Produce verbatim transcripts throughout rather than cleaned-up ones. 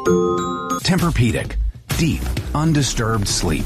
Tempur-Pedic. Deep, undisturbed sleep.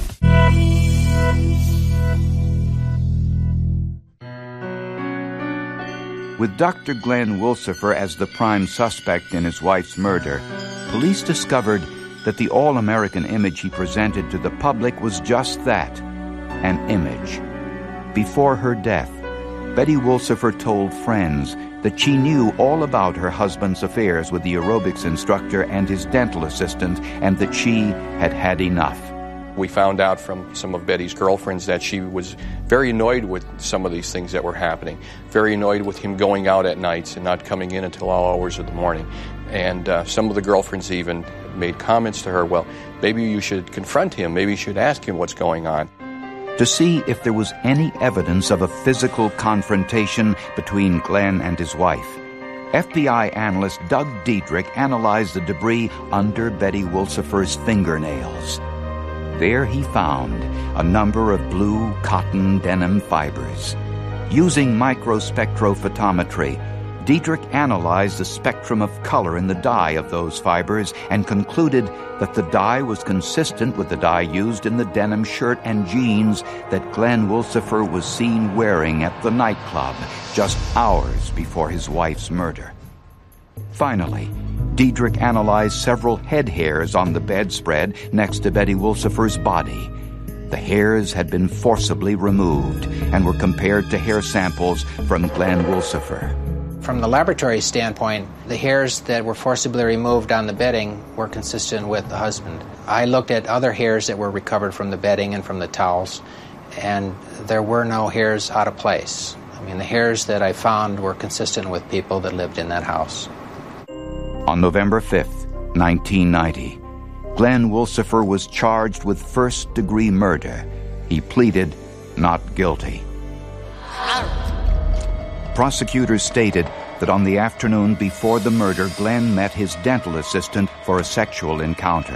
With Doctor Glenn Wilsifer as the prime suspect in his wife's murder, police discovered that the all-American image he presented to the public was just that, an image. Before her death, Betty Wilsifer told friends that she knew all about her husband's affairs with the aerobics instructor and his dental assistant, and that she had had enough. We found out from some of Betty's girlfriends that she was very annoyed with some of these things that were happening, very annoyed with him going out at nights and not coming in until all hours of the morning. And uh, some of the girlfriends even made comments to her, well, maybe you should confront him, maybe you should ask him what's going on. To see if there was any evidence of a physical confrontation between Glenn and his wife, F B I analyst Doug Diedrich analyzed the debris under Betty Wilsifer's fingernails. There he found a number of blue cotton denim fibers. Using microspectrophotometry, Diedrich analyzed the spectrum of color in the dye of those fibers and concluded that the dye was consistent with the dye used in the denim shirt and jeans that Glenn Wilsifer was seen wearing at the nightclub just hours before his wife's murder. Finally, Diedrich analyzed several head hairs on the bedspread next to Betty Wilsifer's body. The hairs had been forcibly removed and were compared to hair samples from Glenn Wilsifer. From the laboratory standpoint, the hairs that were forcibly removed on the bedding were consistent with the husband. I looked at other hairs that were recovered from the bedding and from the towels, and there were no hairs out of place. I mean, the hairs that I found were consistent with people that lived in that house. On November fifth, nineteen ninety, Glenn Wilsifer was charged with first-degree murder. He pleaded not guilty. Prosecutors stated that on the afternoon before the murder, Glenn met his dental assistant for a sexual encounter.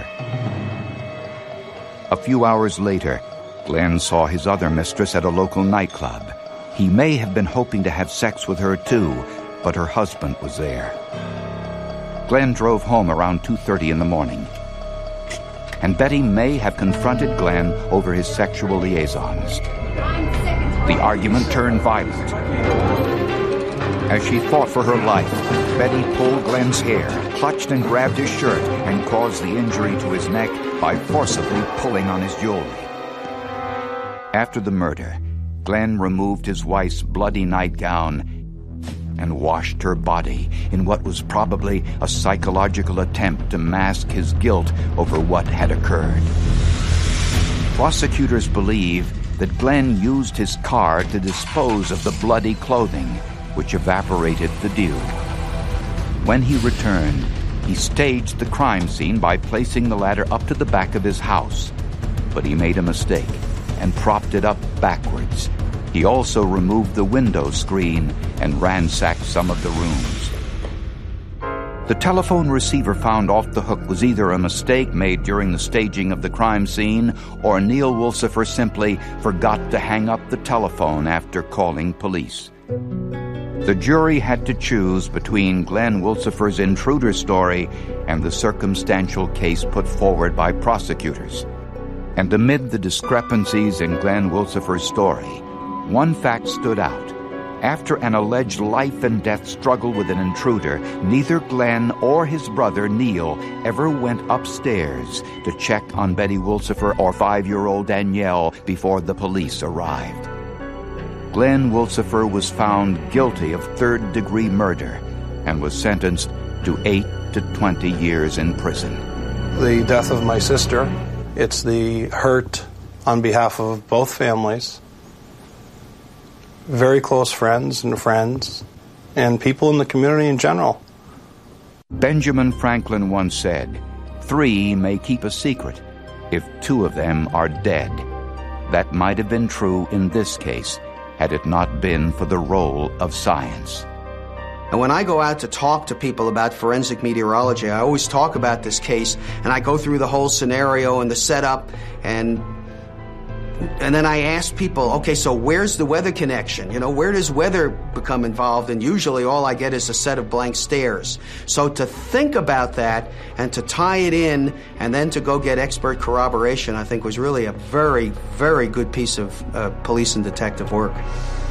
A few hours later, Glenn saw his other mistress at a local nightclub. He may have been hoping to have sex with her too, but her husband was there. Glenn drove home around two thirty in the morning, and Betty may have confronted Glenn over his sexual liaisons. The argument turned violent. As she fought for her life, Betty pulled Glenn's hair, clutched and grabbed his shirt, and caused the injury to his neck by forcibly pulling on his jewelry. After the murder, Glenn removed his wife's bloody nightgown and washed her body in what was probably a psychological attempt to mask his guilt over what had occurred. Prosecutors believe that Glenn used his car to dispose of the bloody clothing, which evaporated the dew. When he returned, he staged the crime scene by placing the ladder up to the back of his house. But he made a mistake and propped it up backwards. He also removed the window screen and ransacked some of the rooms. The telephone receiver found off the hook was either a mistake made during the staging of the crime scene, or Neil Wilsifer simply forgot to hang up the telephone after calling police. The jury had to choose between Glenn Wilsifer's intruder story and the circumstantial case put forward by prosecutors. And amid the discrepancies in Glenn Wilsifer's story, one fact stood out. After an alleged life-and-death struggle with an intruder, neither Glenn or his brother Neil ever went upstairs to check on Betty Wilsifer or five-year-old Danielle before the police arrived. Glenn Wilsifer was found guilty of third-degree murder and was sentenced to eight to twenty years in prison. The death of my sister, it's the hurt on behalf of both families, very close friends and friends, and people in the community in general. Benjamin Franklin once said, "Three may keep a secret if two of them are dead." That might have been true in this case, had it not been for the role of science. And when I go out to talk to people about forensic meteorology, I always talk about this case, and I go through the whole scenario and the setup, and and then I asked people, okay, so where's the weather connection? You know, where does weather become involved? And usually all I get is a set of blank stares. So to think about that and to tie it in and then to go get expert corroboration, I think was really a very, very good piece of uh, police and detective work.